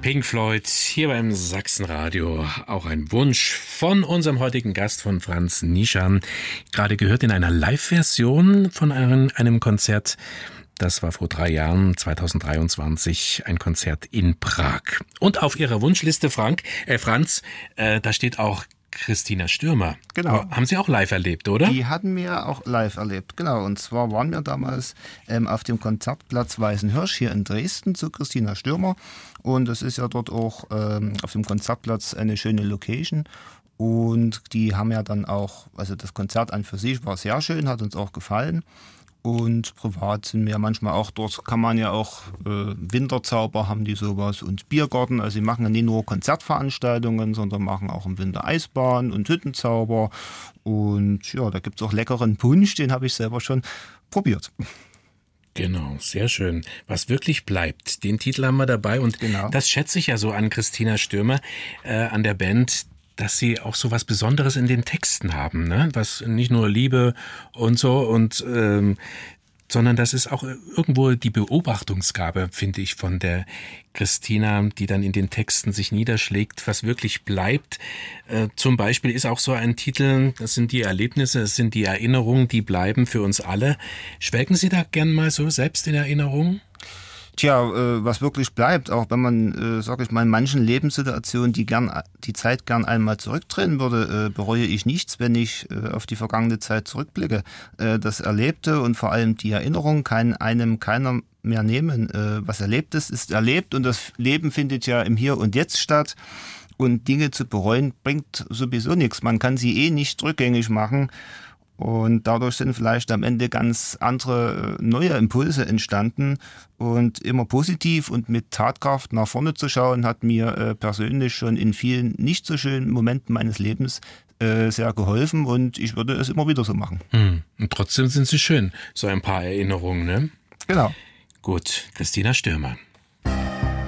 Pink Floyd hier beim Sachsenradio. Auch ein Wunsch von unserem heutigen Gast, von Franz Nischan. Gerade gehört in einer Live-Version von einem Konzert. Das war vor 3 Jahren, 2023, ein Konzert in Prag. Und auf Ihrer Wunschliste, Franz, da steht auch Christina Stürmer. Genau. Haben Sie auch live erlebt, oder? Die hatten wir auch live erlebt, genau. Und zwar waren wir damals auf dem Konzertplatz Weißenhirsch hier in Dresden zu Christina Stürmer. Und es ist ja dort auch auf dem Konzertplatz eine schöne Location. Und die haben ja dann auch, also das Konzert an für sich war sehr schön, hat uns auch gefallen. Und privat sind wir manchmal auch dort, kann man ja auch Winterzauber haben die sowas und Biergarten. Also sie machen ja nicht nur Konzertveranstaltungen, sondern machen auch im Winter Eisbahn und Hüttenzauber. Und ja, da gibt es auch leckeren Punsch, den habe ich selber schon probiert. Genau, sehr schön. Was wirklich bleibt, den Titel haben wir dabei. Und genau, das schätze ich ja so an Christina Stürmer, an der Band, dass sie auch so was Besonderes in den Texten haben, ne? Was nicht nur Liebe und so und sondern das ist auch irgendwo die Beobachtungsgabe, finde ich, von der Christina, die dann in den Texten sich niederschlägt, was wirklich bleibt. Zum Beispiel ist auch so ein Titel, das sind die Erlebnisse, das sind die Erinnerungen, die bleiben für uns alle. Schwelgen Sie da gern mal so selbst in Erinnerungen? Tja, was wirklich bleibt, auch wenn man, sag ich mal, in manchen Lebenssituationen die Zeit gern einmal zurückdrehen würde, bereue ich nichts, wenn ich auf die vergangene Zeit zurückblicke. Das Erlebte und vor allem die Erinnerung kann einem keiner mehr nehmen. Was erlebt ist, ist erlebt und das Leben findet ja im Hier und Jetzt statt. Und Dinge zu bereuen bringt sowieso nichts. Man kann sie nicht rückgängig machen. Und dadurch sind vielleicht am Ende ganz andere neue Impulse entstanden. Und immer positiv und mit Tatkraft nach vorne zu schauen, hat mir persönlich schon in vielen nicht so schönen Momenten meines Lebens sehr geholfen. Und ich würde es immer wieder so machen. Und trotzdem sind sie schön, so ein paar Erinnerungen, ne? Genau. Gut, Christina Stürmer.